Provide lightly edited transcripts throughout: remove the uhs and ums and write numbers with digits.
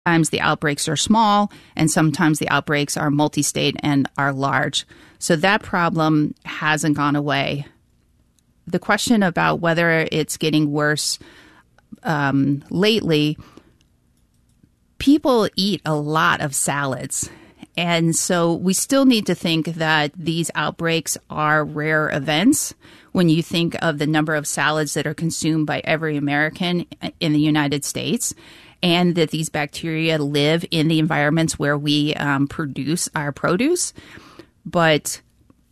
Sometimes the outbreaks are small, and sometimes the outbreaks are multi-state and are large. So that problem hasn't gone away. The question about whether it's getting worse lately, people eat a lot of salads. And so we still need to think that these outbreaks are rare events when you think of the number of salads that are consumed by every American in the United States, and that these bacteria live in the environments where we produce our produce. But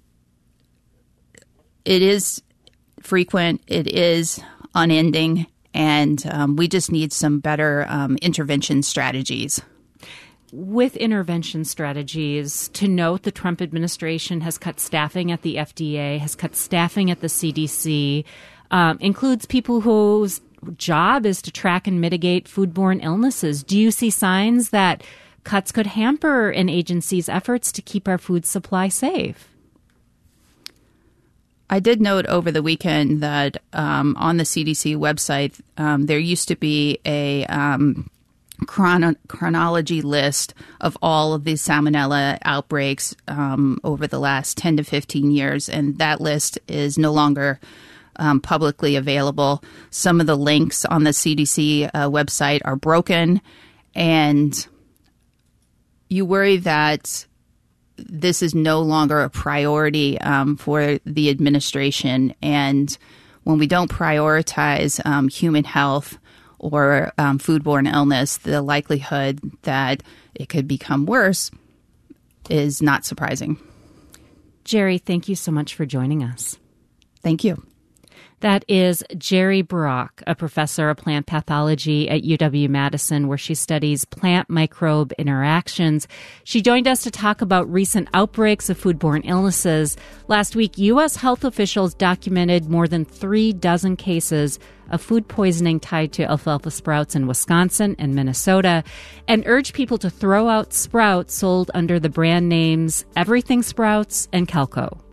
it is frequent, it is unending, and we just need some better intervention strategies. With intervention strategies, to note, the Trump administration has cut staffing at the FDA, has cut staffing at the CDC, includes people whose job is to track and mitigate foodborne illnesses. Do you see signs that cuts could hamper an agency's efforts to keep our food supply safe? I did note over the weekend that on the CDC website, there used to be a chronology list of all of these salmonella outbreaks over the last 10 to 15 years, and that list is no longer publicly available. Some of the links on the CDC website are broken, and you worry that this is no longer a priority for the administration. And when we don't prioritize human health or foodborne illness, the likelihood that it could become worse is not surprising. Jerry, thank you so much for joining us. Thank you. That is Jerry Brock, a professor of plant pathology at UW-Madison, where she studies plant microbe interactions. She joined us to talk about recent outbreaks of foodborne illnesses. Last week, U.S. health officials documented more than 36 cases of food poisoning tied to alfalfa sprouts in Wisconsin and Minnesota, and urged people to throw out sprouts sold under the brand names Everything Sprouts and Kelco.